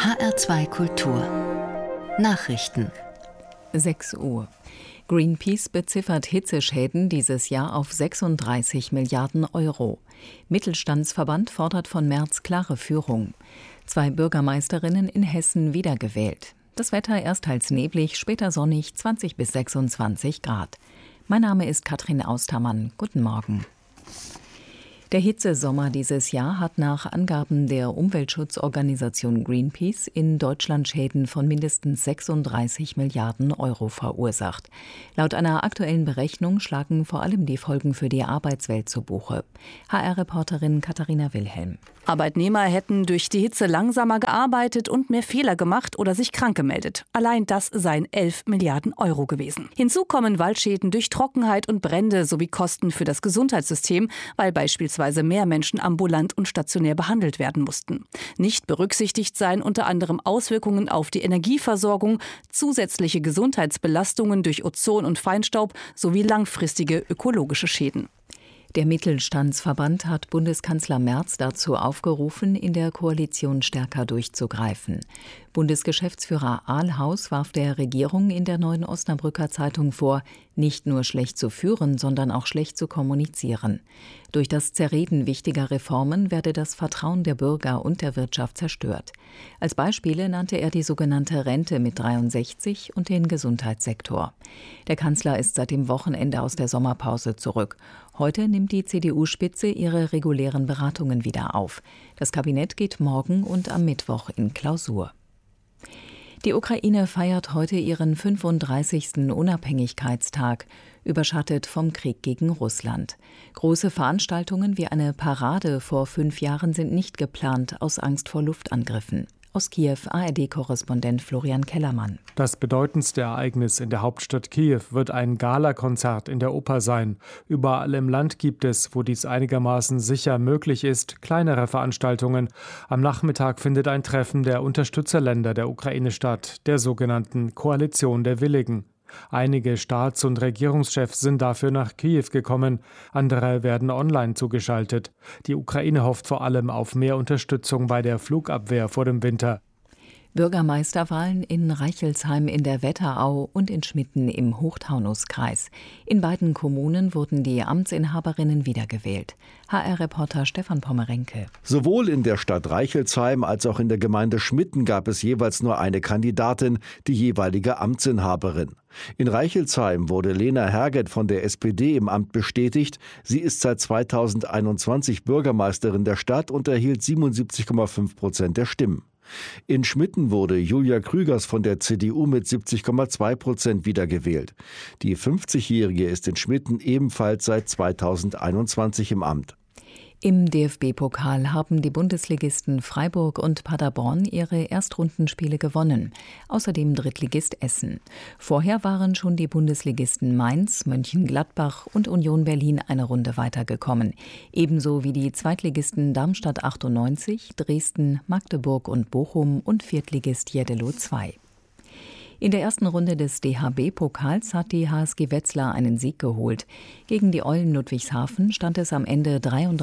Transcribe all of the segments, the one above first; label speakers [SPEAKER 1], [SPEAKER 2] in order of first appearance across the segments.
[SPEAKER 1] HR2 Kultur Nachrichten
[SPEAKER 2] 6 Uhr. Greenpeace beziffert Hitzeschäden dieses Jahr auf 36 Milliarden Euro. Mittelstandsverband fordert von Merz klare Führung. 2 Bürgermeisterinnen in Hessen wiedergewählt. Das Wetter erst teils neblig, später sonnig, 20 bis 26 Grad. Mein Name ist Katrin Austermann. Guten Morgen. Der Hitzesommer dieses Jahr hat nach Angaben der Umweltschutzorganisation Greenpeace in Deutschland Schäden von mindestens 36 Milliarden Euro verursacht. Laut einer aktuellen Berechnung schlagen vor allem die Folgen für die Arbeitswelt zu Buche. HR-Reporterin Katharina Wilhelm.
[SPEAKER 3] Arbeitnehmer hätten durch die Hitze langsamer gearbeitet und mehr Fehler gemacht oder sich krank gemeldet. Allein das seien 11 Milliarden Euro gewesen. Hinzu kommen Waldschäden durch Trockenheit und Brände sowie Kosten für das Gesundheitssystem, weil beispielsweise mehr Menschen ambulant und stationär behandelt werden mussten. Nicht berücksichtigt seien unter anderem Auswirkungen auf die Energieversorgung, zusätzliche Gesundheitsbelastungen durch Ozon und Feinstaub sowie langfristige ökologische Schäden.
[SPEAKER 2] Der Mittelstandsverband hat Bundeskanzler Merz dazu aufgerufen, in der Koalition stärker durchzugreifen. Bundesgeschäftsführer Ahlhaus warf der Regierung in der Neuen Osnabrücker Zeitung vor, nicht nur schlecht zu führen, sondern auch schlecht zu kommunizieren. Durch das Zerreden wichtiger Reformen werde das Vertrauen der Bürger und der Wirtschaft zerstört. Als Beispiele nannte er die sogenannte Rente mit 63 und den Gesundheitssektor. Der Kanzler ist seit dem Wochenende aus der Sommerpause zurück. Heute nimmt die CDU-Spitze ihre regulären Beratungen wieder auf. Das Kabinett geht morgen und am Mittwoch in Klausur. Die Ukraine feiert heute ihren 35. Unabhängigkeitstag, überschattet vom Krieg gegen Russland. Große Veranstaltungen wie eine Parade vor 5 Jahren sind nicht geplant, aus Angst vor Luftangriffen. Aus Kiew ARD-Korrespondent Florian Kellermann.
[SPEAKER 4] Das bedeutendste Ereignis in der Hauptstadt Kiew wird ein Galakonzert in der Oper sein. Überall im Land gibt es, wo dies einigermaßen sicher möglich ist, kleinere Veranstaltungen. Am Nachmittag findet ein Treffen der Unterstützerländer der Ukraine statt, der sogenannten Koalition der Willigen. Einige Staats- und Regierungschefs sind dafür nach Kiew gekommen, andere werden online zugeschaltet. Die Ukraine hofft vor allem auf mehr Unterstützung bei der Flugabwehr vor dem Winter.
[SPEAKER 2] Bürgermeisterwahlen in Reichelsheim in der Wetterau und in Schmitten im Hochtaunuskreis. In beiden Kommunen wurden die Amtsinhaberinnen wiedergewählt. HR-Reporter Stefan Pommerenke.
[SPEAKER 5] Sowohl in der Stadt Reichelsheim als auch in der Gemeinde Schmitten gab es jeweils nur eine Kandidatin, die jeweilige Amtsinhaberin. In Reichelsheim wurde Lena Herget von der SPD im Amt bestätigt. Sie ist seit 2021 Bürgermeisterin der Stadt und erhielt 77,5% der Stimmen. In Schmitten wurde Julia Krügers von der CDU mit 70,2% wiedergewählt. Die 50-Jährige ist in Schmitten ebenfalls seit 2021 im Amt.
[SPEAKER 2] Im DFB-Pokal haben die Bundesligisten Freiburg und Paderborn ihre Erstrundenspiele gewonnen. Außerdem Drittligist Essen. Vorher waren schon die Bundesligisten Mainz, Mönchengladbach und Union Berlin eine Runde weitergekommen. Ebenso wie die Zweitligisten Darmstadt 98, Dresden, Magdeburg und Bochum und Viertligist Jeddelo 2. In der ersten Runde des DHB-Pokals hat die HSG Wetzlar einen Sieg geholt. Gegen die Eulen Ludwigshafen stand es am Ende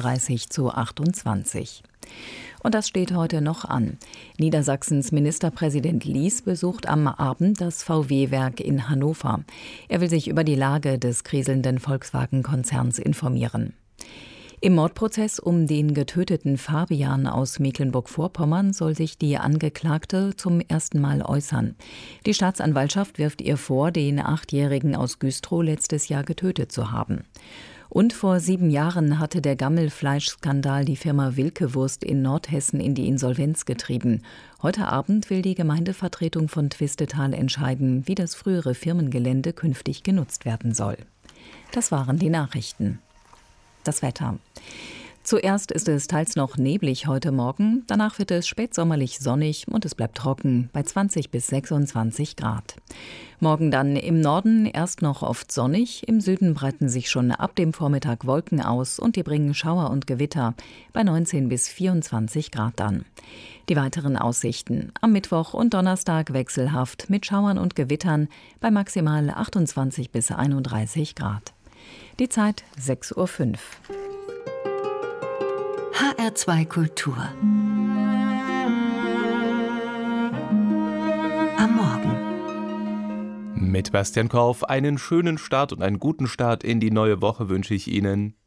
[SPEAKER 2] 33:28. Und das steht heute noch an. Niedersachsens Ministerpräsident Lies besucht am Abend das VW-Werk in Hannover. Er will sich über die Lage des kriselnden Volkswagen-Konzerns informieren. Im Mordprozess um den getöteten Fabian aus Mecklenburg-Vorpommern soll sich die Angeklagte zum ersten Mal äußern. Die Staatsanwaltschaft wirft ihr vor, den 8-Jährigen aus Güstrow letztes Jahr getötet zu haben. Und vor 7 Jahren hatte der Gammelfleischskandal die Firma Wilke-Wurst in Nordhessen in die Insolvenz getrieben. Heute Abend will die Gemeindevertretung von Twistetal entscheiden, wie das frühere Firmengelände künftig genutzt werden soll. Das waren die Nachrichten. Das Wetter. Zuerst ist es teils noch neblig heute Morgen, danach wird es spätsommerlich sonnig und es bleibt trocken bei 20 bis 26 Grad. Morgen dann im Norden erst noch oft sonnig, im Süden breiten sich schon ab dem Vormittag Wolken aus und die bringen Schauer und Gewitter bei 19 bis 24 Grad dann. Die weiteren Aussichten: am Mittwoch und Donnerstag wechselhaft mit Schauern und Gewittern bei maximal 28 bis 31 Grad. Die Zeit 6:05 Uhr.
[SPEAKER 1] HR2 Kultur
[SPEAKER 6] Mit Bastian Korf einen schönen Start und einen guten Start in die neue Woche wünsche ich Ihnen.